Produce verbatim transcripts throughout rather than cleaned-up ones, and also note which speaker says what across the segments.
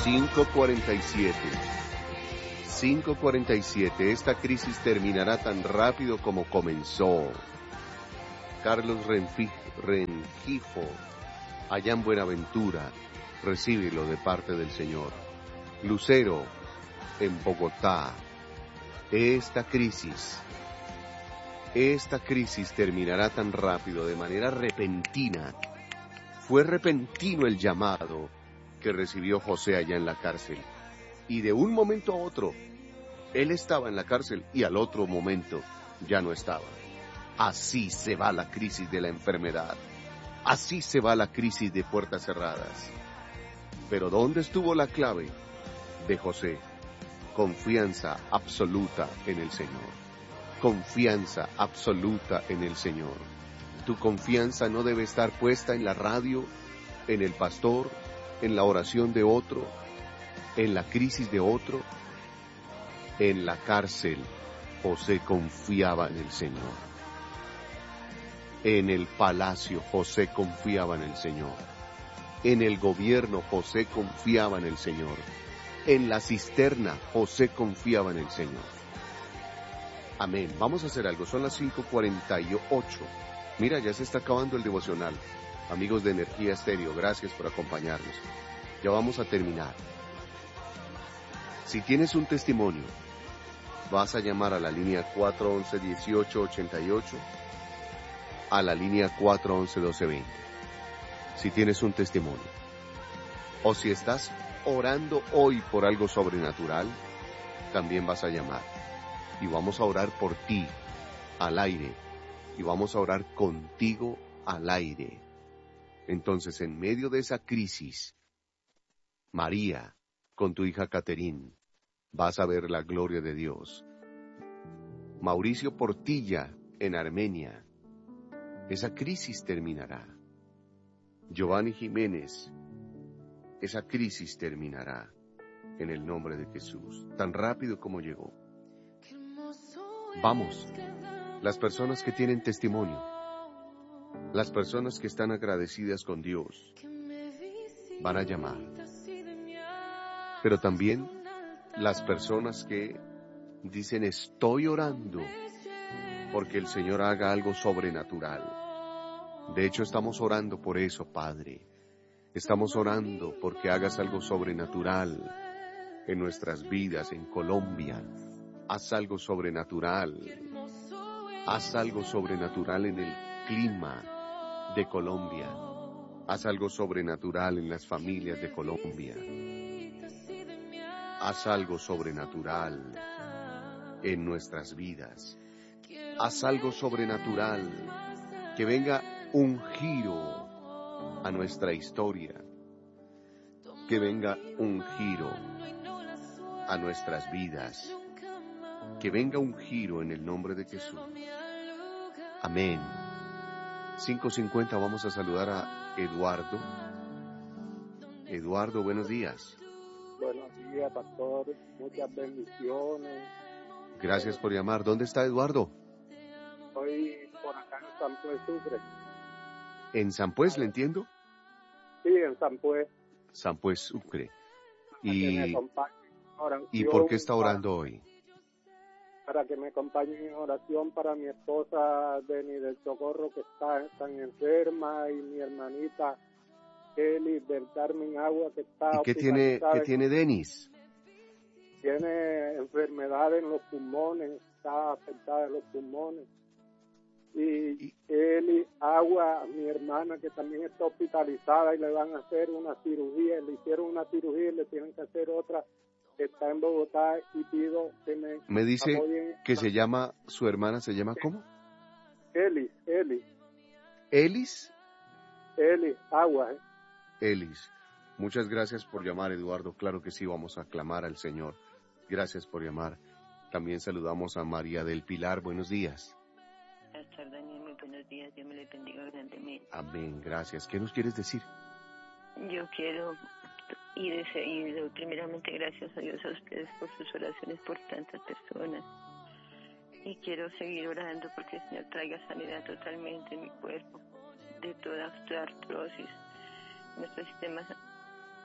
Speaker 1: cinco cuarenta y siete. cinco cuarenta y siete. Esta crisis terminará tan rápido como comenzó. Carlos Renfi- Rengifo, allá en Buenaventura, recíbelo de parte del Señor. Lucero, en Bogotá. Esta crisis, esta crisis terminará tan rápido, de manera repentina. Fue repentino el llamado que recibió José allá en la cárcel. Y de un momento a otro, él estaba en la cárcel y al otro momento ya no estaba. Así se va la crisis de la enfermedad. Así se va la crisis de puertas cerradas. Pero ¿dónde estuvo la clave de José? Confianza absoluta en el Señor. Confianza absoluta en el Señor. Tu confianza no debe estar puesta en la radio, en el pastor, en la oración de otro, en la crisis de otro. En la cárcel, José confiaba en el Señor. En el palacio, José confiaba en el Señor. En el gobierno, José confiaba en el Señor. En la cisterna, José confiaba en el Señor. Amén. Vamos a hacer algo. Son las cinco cuarenta y ocho. Mira, ya se está acabando el devocional. Amigos de Energía Estéreo, gracias por acompañarnos. Ya vamos a terminar. Si tienes un testimonio, vas a llamar a la línea cuatro once, dieciocho ochenta y ocho, a la línea cuatro once, doce veinte. Si tienes un testimonio. O si estás orando hoy por algo sobrenatural, también vas a llamar. Y vamos a orar por ti al aire. Y vamos a orar contigo al aire. Entonces, en medio de esa crisis, María, con tu hija Caterín, vas a ver la gloria de Dios. Mauricio Portilla, en Armenia, esa crisis terminará. Giovanni Jiménez, esa crisis terminará en el nombre de Jesús, tan rápido como llegó. Vamos, las personas que tienen testimonio, las personas que están agradecidas con Dios, van a llamar. Pero también las personas que dicen, estoy orando porque el Señor haga algo sobrenatural. De hecho, estamos orando por eso, Padre. Estamos orando porque hagas algo sobrenatural en nuestras vidas, en Colombia. Haz algo sobrenatural. Haz algo sobrenatural en el clima de Colombia. Haz algo sobrenatural en las familias de Colombia. Haz algo sobrenatural en nuestras vidas. Haz algo sobrenatural. Que venga un giro a nuestra historia. Que venga un giro a nuestras vidas. Que venga un giro en el nombre de Jesús. Amén. cinco cincuenta, vamos a saludar a Eduardo. Eduardo, buenos días.
Speaker 2: Buenos días, pastor. Muchas bendiciones.
Speaker 1: Gracias por llamar. ¿Dónde está Eduardo?
Speaker 2: Estoy por acá en San Pues, Sucre.
Speaker 1: ¿En San Pues, le entiendo?
Speaker 2: Sí, en San Pues.
Speaker 1: San Pues, Sucre.
Speaker 2: Para que me
Speaker 1: Y,
Speaker 2: acompañen en oración.
Speaker 1: ¿Y por qué está orando
Speaker 2: para,
Speaker 1: hoy?
Speaker 2: Para que me acompañen en oración para mi esposa Denny del Socorro, que está tan enferma, y mi hermanita Kelly del Carmen Agua, que está
Speaker 1: ¿Y qué tiene, qué tiene Denis?
Speaker 2: Tiene enfermedad en los pulmones, está afectada en los pulmones. Y Eli Agua, mi hermana, que también está hospitalizada y le van a hacer una cirugía, le hicieron una cirugía y le tienen que hacer otra, está en Bogotá, y pido que me
Speaker 1: Me dice
Speaker 2: apoyen.
Speaker 1: que se llama, su hermana se llama ¿cómo?
Speaker 2: Eli, Eli.
Speaker 1: ¿Elis?
Speaker 2: Eli Agua. ¿eh?
Speaker 1: Elis. Muchas gracias por llamar, Eduardo. Claro que sí, vamos a clamar al Señor. Gracias por llamar. También saludamos a María del Pilar. Buenos días.
Speaker 3: Pastor Daniel, muy buenos días. Dios me le bendiga grandemente.
Speaker 1: Amén. Gracias. ¿Qué nos quieres decir?
Speaker 3: Yo quiero y, dese, y le doy primeramente gracias a Dios a ustedes por sus oraciones por tantas personas. Y quiero seguir orando porque el Señor traiga sanidad totalmente en mi cuerpo, de toda artrosis, nuestro sistema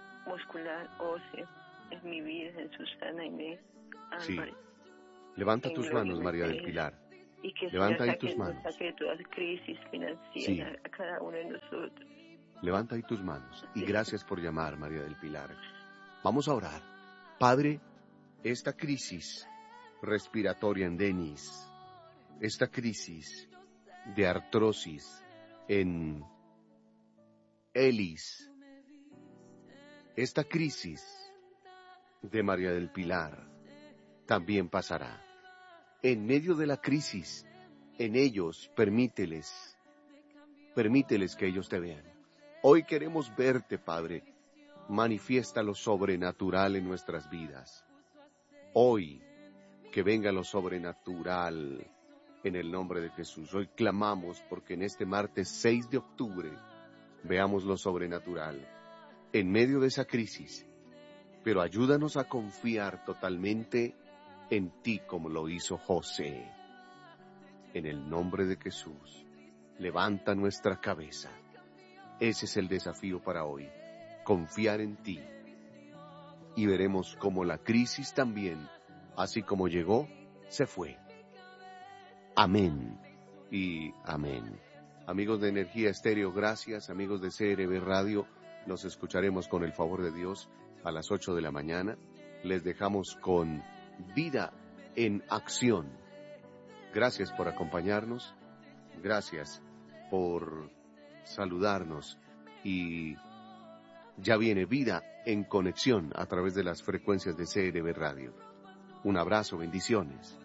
Speaker 3: Inmaculada Ose, en mi vida, en Susana Inés Álvarez.
Speaker 1: Sí. Levanta en tus manos, María del Pilar.
Speaker 3: Y que
Speaker 1: Levanta ahí
Speaker 3: saque,
Speaker 1: tus manos.
Speaker 3: Saque de toda crisis financiera sí. a cada uno de nosotros.
Speaker 1: Levanta ahí tus manos. Y gracias por llamar, María del Pilar. Vamos a orar. Padre, esta crisis respiratoria en Denis, esta crisis de artrosis en Elis, esta crisis de María del Pilar también pasará. En medio de la crisis, en ellos, permíteles, permíteles que ellos te vean. Hoy queremos verte, Padre. Manifiesta lo sobrenatural en nuestras vidas. Hoy, que venga lo sobrenatural en el nombre de Jesús. Hoy clamamos porque en este martes seis de octubre veamos lo sobrenatural en medio de esa crisis. Pero ayúdanos a confiar totalmente en ti como lo hizo José. En el nombre de Jesús, levanta nuestra cabeza. Ese es el desafío para hoy, confiar en ti. Y veremos cómo la crisis también, así como llegó, se fue. Amén y amén. Amigos de Energía Estéreo, gracias. Amigos de C R B Radio, nos escucharemos con el favor de Dios a las ocho de la mañana. Les dejamos con Vida en Acción. Gracias por acompañarnos. Gracias por saludarnos. Y ya viene Vida en Conexión a través de las frecuencias de C R B Radio. Un abrazo, bendiciones.